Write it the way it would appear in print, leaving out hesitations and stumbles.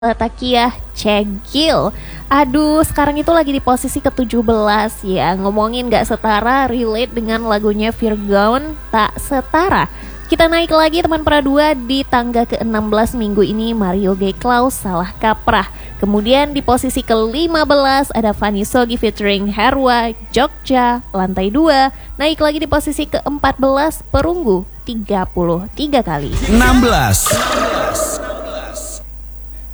Takiyah Cegil. Aduh, sekarang itu lagi di posisi ke-17 ya. Ngomongin gak setara, relate dengan lagunya Virgon Tak Setara. Kita naik lagi teman para dua di tangga ke-16 minggu ini, Mario G. Klaus Salah Kaprah. Kemudian di posisi ke-15 ada Fanny Sogi featuring Herwa Jogja Lantai 2. Naik lagi di posisi ke-14 Perunggu 33 kali. 16.